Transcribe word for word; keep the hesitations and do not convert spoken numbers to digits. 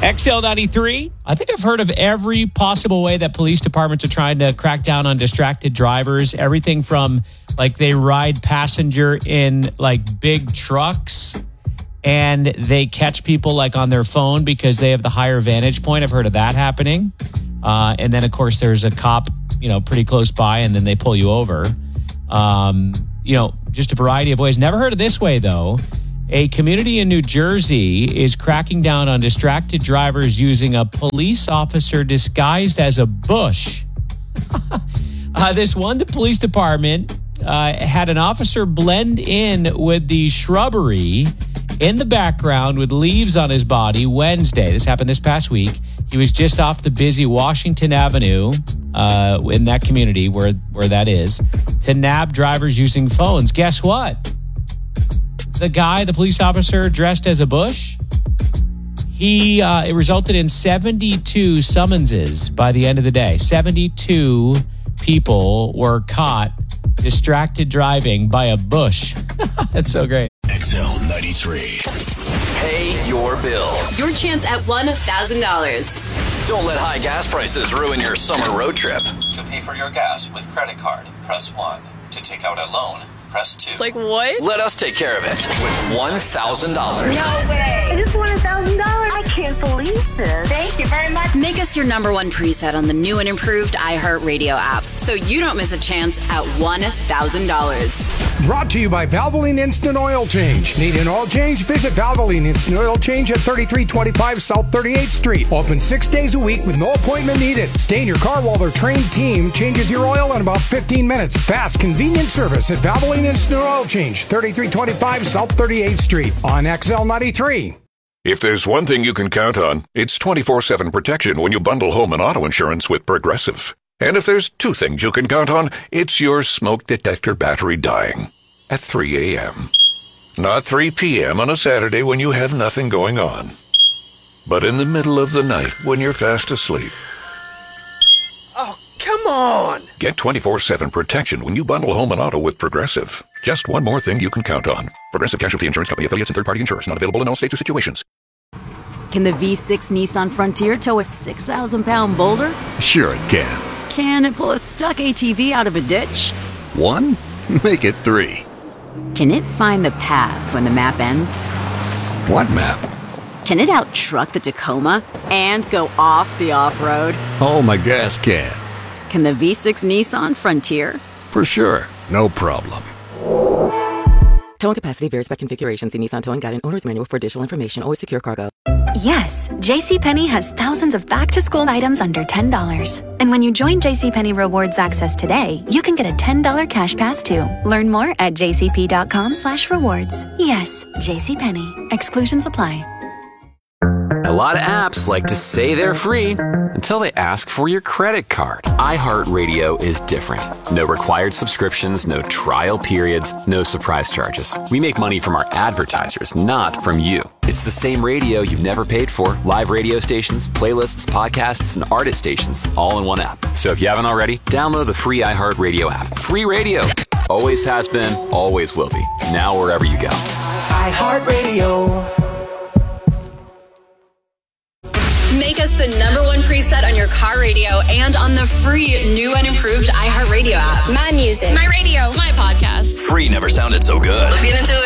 X L ninety-three. I think I've heard of every possible way that police departments are trying to crack down on distracted drivers. Everything from like they ride passenger in like big trucks and they catch people like on their phone because they have the higher vantage point. I've heard of that happening. Uh, and then, of course, there's a cop, you know, pretty close by and then they pull you over. Um, you know, just a variety of ways. Never heard of this way, though. A community in New Jersey is cracking down on distracted drivers using a police officer disguised as a bush. uh, this one police department uh, had an officer blend in with the shrubbery in the background with leaves on his body Wednesday. This happened this past week. He was just off the busy Washington Avenue uh, in that community where, where that is to nab drivers using phones. Guess what? The guy, the police officer dressed as a bush, he uh, it resulted in seventy-two summonses by the end of the day. seventy-two people were caught distracted driving by a bush. That's so great. X L ninety-three. Pay your bills. Your chance at one thousand dollars. Don't let high gas prices ruin your summer road trip. To pay for your gas with credit card, press one. To take out a loan, press two. Like what? Let us take care of it with one thousand dollars. No way. I just won one thousand dollars. I can't believe this. Thank you very much. Make us your number one preset on the new and improved iHeartRadio app so you don't miss a chance at one thousand dollars. Brought to you by Valvoline Instant Oil Change. Need an oil change? Visit Valvoline Instant Oil Change at thirty-three twenty-five South thirty-eighth Street. Open six days a week with no appointment needed. Stay in your car while their trained team changes your oil in about fifteen minutes. Fast, convenient service at Valvoline Instant Oil Change, thirty-three twenty-five South thirty-eighth Street on X L ninety-three. If there's one thing you can count on, it's twenty-four seven protection when you bundle home and auto insurance with Progressive. And if there's two things you can count on, it's your smoke detector battery dying at three a.m. Not three p.m. on a Saturday when you have nothing going on, but in the middle of the night when you're fast asleep. Oh, come on! Get twenty-four seven protection when you bundle home and auto with Progressive. Just one more thing you can count on. Progressive Casualty Insurance Company, affiliates, and third-party insurers. Not available in all states or situations. Can the V six Nissan Frontier tow a six thousand pound boulder? Sure it can. Can it pull a stuck A T V out of a ditch? One? Make it three. Can it find the path when the map ends? What map? Can it out-truck the Tacoma and go off the off-road? Oh, my gas can. Can the V six Nissan Frontier? For sure. No problem. Towing capacity varies by configuration. See Nissan Towing Guide and Owner's Manual for additional information. Always secure cargo. Yes, JCPenney has thousands of back-to-school items under ten dollars. And when you join JCPenney Rewards Access today, you can get a ten dollars cash pass too. Learn more at jcp.com slash rewards. Yes, JCPenney. Exclusions apply. A lot of apps like to say they're free until they ask for your credit card. iHeartRadio is different. No required subscriptions, no trial periods, no surprise charges. We make money from our advertisers, not from you. It's the same radio you've never paid for. Live radio stations, playlists, podcasts, and artist stations, all in one app. So if you haven't already, download the free iHeartRadio app. Free radio. Always has been, always will be. Now wherever you go. iHeartRadio. Make us the number one preset on your car radio and on the free new and improved iHeartRadio app. My music. My radio. My podcast. Free never sounded so good. Let's get into it.